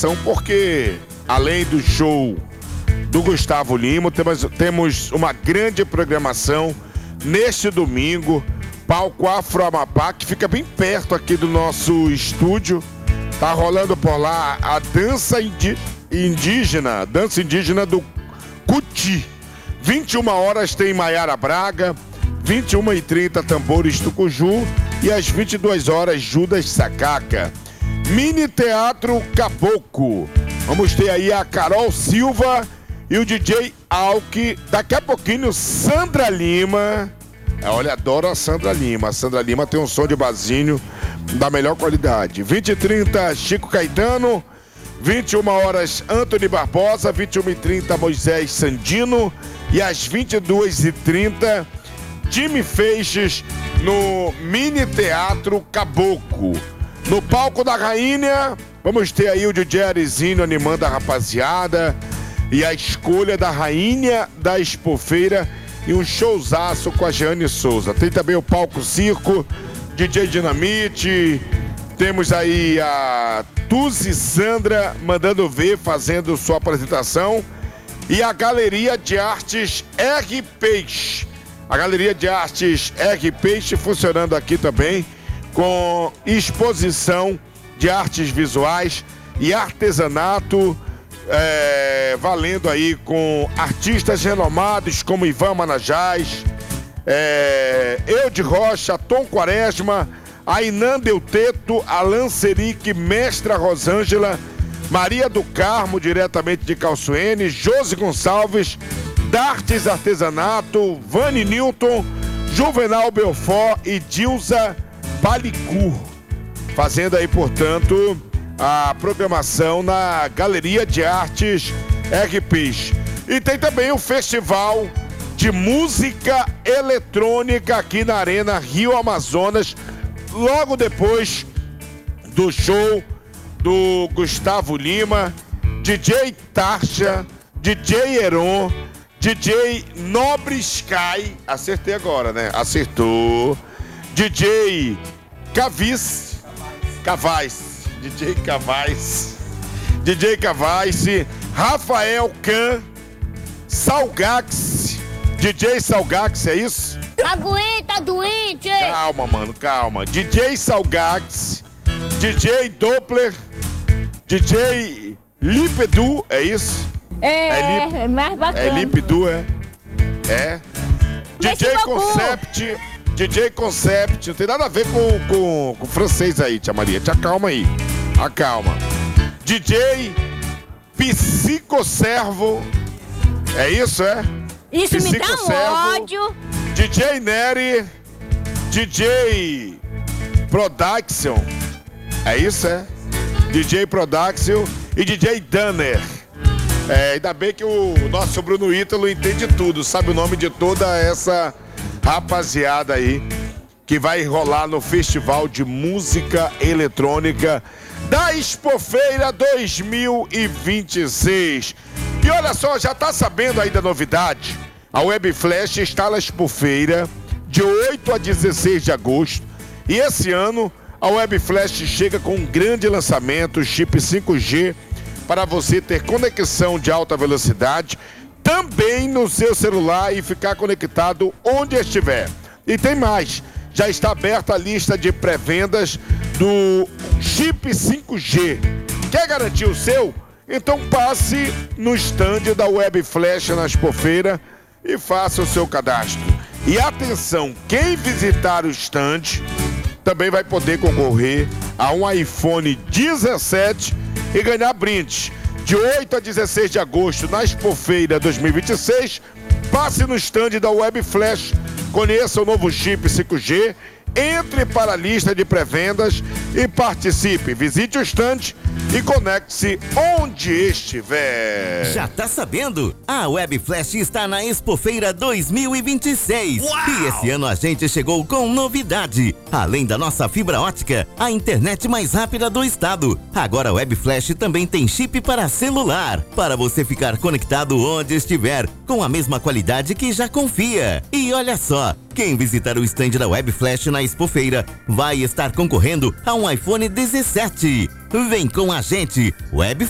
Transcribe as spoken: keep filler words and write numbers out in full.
programação, porque além do show do Gustavo Lima, temos, temos uma grande programação neste domingo, palco Afro Amapá, que fica bem perto aqui do nosso estúdio. Tá rolando por lá a dança indi- indígena, dança indígena do Cuti. vinte e uma horas tem Maiara Braga, vinte e uma e trinta Tambores Tucuju e às vinte e duas horas Judas Sacaca. Mini Teatro Caboclo. Vamos ter aí a Carol Silva e o D J Alck. Daqui a pouquinho, Sandra Lima. Olha, adoro a Sandra Lima. A Sandra Lima tem um som de basinho da melhor qualidade. vinte e trinta, Chico Caetano. vinte e uma horas, Antony Barbosa. vinte e uma e trinta, Moisés Sandino. E às vinte e duas e trinta, Jimmy Feixes no Mini Teatro Caboclo. No palco da Rainha, vamos ter aí o D J Arizinho animando a rapaziada. E a escolha da Rainha da Expofeira e um showzaço com a Jeane Souza. Tem também o palco Circo, D J Dinamite. Temos aí a Tuzi Sandra mandando ver, fazendo sua apresentação. E a Galeria de Artes R Peixe. A Galeria de Artes R Peixe funcionando aqui também, com exposição de artes visuais e artesanato, é, valendo aí com artistas renomados como Ivan Manajás, é, Eude Rocha, Tom Quaresma, Ainan Delteto, Alan Seric, Mestra Rosângela, Maria do Carmo, diretamente de Calçoene, Josi Gonçalves, Dartes Artesanato, Vani Newton, Juvenal Belfort e Dilza Balicur, fazendo aí, portanto, a programação na Galeria de Artes R Peixe. E tem também o Festival de Música Eletrônica aqui na Arena Rio Amazonas, logo depois do show do Gustavo Lima, D J Tarsha, D J Heron, D J Nobre Sky, acertei agora, né? Acertou. D J Cavis, Cavais, D J Cavais, D J Cavais, Rafael Can, Salgax, D J Salgax, é isso? Tá doente, tá doente! Calma, mano, calma. D J Salgax, D J Doppler, D J Lipedu, é isso? É, é, lip, é mais bacana. É Lipedu, é? É. D J Concept, D J Concept, não tem nada a ver com, com, com francês aí, tia Maria. Te acalma aí, acalma. D J Psicoservo, é isso, é? Isso me dá um ódio. D J Nery, D J Production, é isso, é? D J Production e D J Danner. É, ainda bem que o nosso Bruno Ítalo entende tudo, sabe o nome de toda essa rapaziada aí que vai rolar no Festival de Música Eletrônica da Expofeira dois mil e vinte e seis. E olha só, já tá sabendo aí da novidade? A Web Flash está na Expofeira de oito a dezesseis de agosto. E esse ano a Web Flash chega com um grande lançamento, o chip cinco G, para você ter conexão de alta velocidade também no seu celular e ficar conectado onde estiver. E tem mais, já está aberta a lista de pré-vendas do chip cinco G. Quer garantir o seu? Então passe no stand da Web Flash na Expofeira e faça o seu cadastro. E atenção, quem visitar o stand também vai poder concorrer a um iPhone dezessete e ganhar brindes. De oito a dezesseis de agosto, na Expofeira dois mil e vinte e seis, passe no stand da Web Flash, conheça o novo chip cinco G, entre para a lista de pré-vendas e participe. Visite o stand e conecte-se onde estiver. Já tá sabendo? A Web Flash está na Expofeira dois mil e vinte e seis. Uau! E esse ano a gente chegou com novidade. Além da nossa fibra ótica, a internet mais rápida do estado. Agora a Web Flash também tem chip para celular, para você ficar conectado onde estiver, com a mesma qualidade que já confia. E olha só, quem visitar o stand da Web Flash na Expofeira vai estar concorrendo a um iPhone dezessete. Vem com a gente, Web